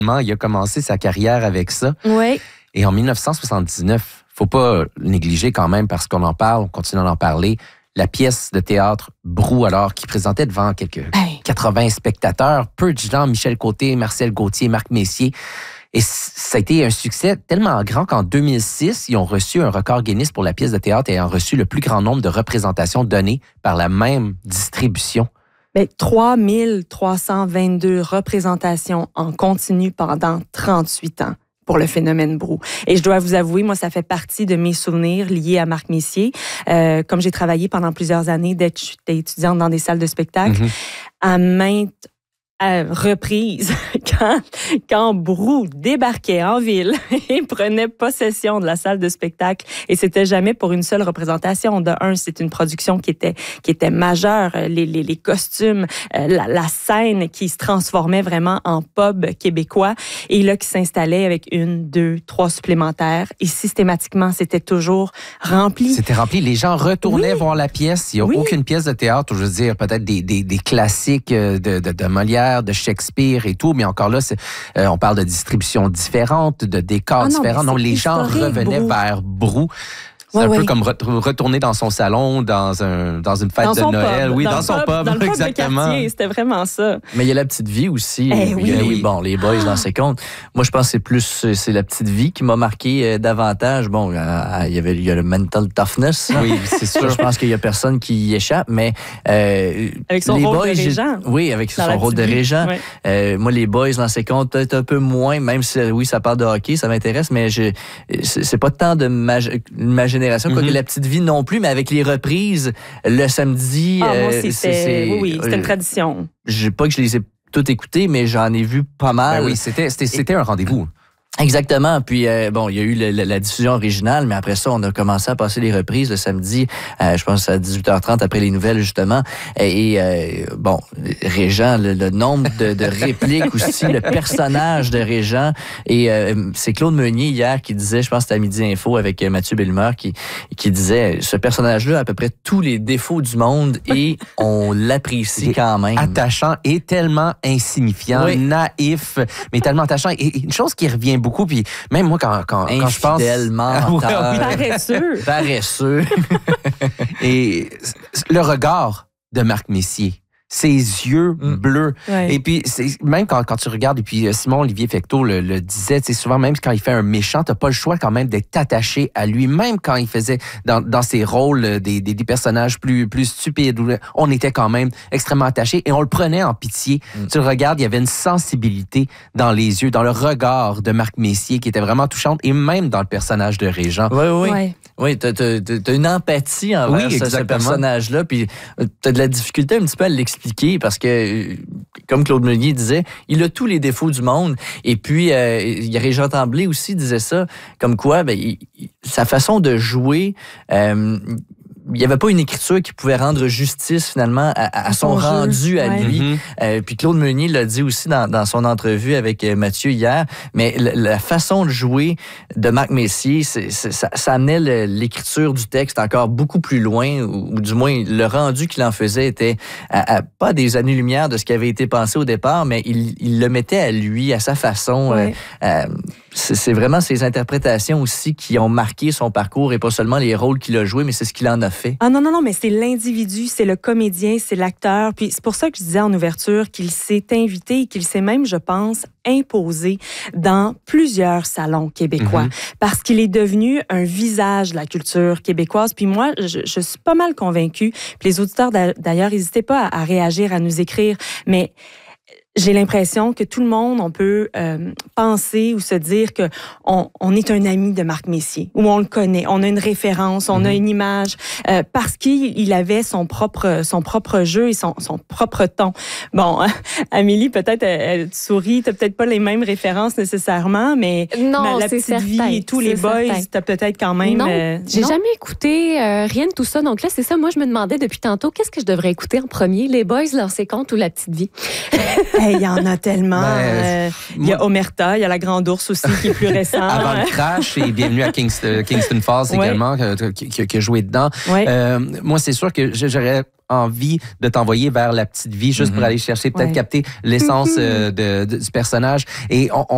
il a commencé sa carrière avec ça. Oui. Et en 1979, faut pas négliger quand même, parce qu'on en parle, on continue d'en parler, la pièce de théâtre Brou, alors, qui présentait devant quelques 80 spectateurs, peu de gens, Michel Côté, Marcel Gauthier, Marc Messier. Et ça a été un succès tellement grand qu'en 2006, ils ont reçu un record Guinness pour la pièce de théâtre ayant reçu le plus grand nombre de représentations données par la même distribution. 3322 représentations en continu pendant 38 ans pour le phénomène Brou. Et je dois vous avouer, moi, ça fait partie de mes souvenirs liés à Marc Messier. Comme j'ai travaillé pendant plusieurs années d'être étudiante dans des salles de spectacle, à maintes reprises, quand Brou débarquait en ville et prenait possession de la salle de spectacle, et c'était jamais pour une seule représentation. De un, c'est une production qui était majeure, les costumes, la scène qui se transformait vraiment en pub québécois, et là qui s'installait avec 1, 2, 3 supplémentaires, et systématiquement c'était toujours rempli. C'était rempli, les gens retournaient voir la pièce. Il n'y a aucune pièce de théâtre, je veux dire, peut-être des classiques de Molière, de Shakespeare et tout, mais encore là, on parle de distributions différentes, de décors différents. Non, les gens revenaient vers Brou. C'est un peu comme retourner dans son salon, dans une fête de Noël. Pub, oui, dans son pub, dans le exactement. Quartier, c'était vraiment ça. Mais il y a la petite vie aussi. Oui. Bon, les boys dans ses comptes. Moi, je pense que c'est la petite vie qui m'a marqué davantage. Bon, il y a le mental toughness. Oui, c'est sûr. Je pense qu'il y a personne qui y échappe, mais avec son rôle de régent. Oui, avec son rôle de régent. Oui. Moi, les boys dans ses comptes, peut-être un peu moins, même si oui, ça parle de hockey, ça m'intéresse, mais c'est pas tant de ma génération, quoique la petite vie non plus, mais avec les reprises le samedi. C'était une tradition. Pas que je les ai toutes écoutées, mais j'en ai vu pas mal. Oui, c'était un rendez-vous. Exactement. Puis, il y a eu la diffusion originale, mais après ça, on a commencé à passer les reprises le samedi, je pense à 18h30 après les nouvelles, justement. Régent, le nombre de répliques aussi, le personnage de Régent. Et c'est Claude Meunier, hier, qui disait, je pense que c'était à Midi Info avec Mathieu Bellemare, qui disait, ce personnage-là a à peu près tous les défauts du monde et on l'apprécie quand même. Attachant et tellement insignifiant, naïf, mais tellement attachant. Et une chose qui revient beaucoup, puis même moi, quand je pense... Paresseux. Et le regard de Marc Messier, ses yeux bleus. Ouais. Et puis, même quand tu regardes, et puis Simon-Olivier Fecteau le disait, souvent, même quand il fait un méchant, t'as pas le choix quand même d'être attaché à lui, même quand il faisait dans ses rôles des personnages plus stupides, on était quand même extrêmement attachés et on le prenait en pitié. Tu le regardes, il y avait une sensibilité dans les yeux, dans le regard de Marc Messier qui était vraiment touchante, et même dans le personnage de Régent. Oui, t'as une empathie envers ce personnage-là, puis t'as de la difficulté un petit peu à l'expliquer parce que, comme Claude Meunier disait, il a tous les défauts du monde. Et puis, il y a Régent Tremblay aussi disait ça, comme quoi, sa façon de jouer... il n'y avait pas une écriture qui pouvait rendre justice, finalement, à son rendu à lui. Puis Claude Meunier l'a dit aussi dans son entrevue avec Mathieu hier, mais la façon de jouer de Marc Messier, ça amenait l'écriture du texte encore beaucoup plus loin, ou du moins, le rendu qu'il en faisait était pas des années-lumière de ce qui avait été pensé au départ, mais il le mettait à lui, à sa façon. C'est vraiment ses interprétations aussi qui ont marqué son parcours et pas seulement les rôles qu'il a joués, mais c'est ce qu'il en a fait. Ah non, mais c'est l'individu, c'est le comédien, c'est l'acteur. Puis c'est pour ça que je disais en ouverture qu'il s'est invité et qu'il s'est même, je pense, imposé dans plusieurs salons québécois parce qu'il est devenu un visage de la culture québécoise. Puis moi, je suis pas mal convaincue. Puis les auditeurs, d'ailleurs, n'hésitez pas à réagir, à nous écrire, mais... J'ai l'impression que tout le monde, on peut penser ou se dire que on est un ami de Marc Messier, ou on le connaît, on a une référence, on a une image, parce qu'il avait son propre jeu et son propre ton. Bon, Amélie, peut-être elle sourit, t'as peut-être pas les mêmes références nécessairement, mais non, la petite vie et tous les boys, t'as peut-être quand même... Non, j'ai jamais écouté rien de tout ça. Donc là, c'est ça, moi je me demandais depuis tantôt, qu'est-ce que je devrais écouter en premier, les boys, Lancer compte ou la petite vie? Il y en a tellement. Il y a Omerta, il y a la Grande Ourse aussi qui est plus récent. Avant le crash et bienvenue à Kingston Falls également, qui a joué dedans. Moi, c'est sûr que j'aurais envie de t'envoyer vers la petite vie juste pour aller chercher, peut-être capter l'essence du personnage. Et on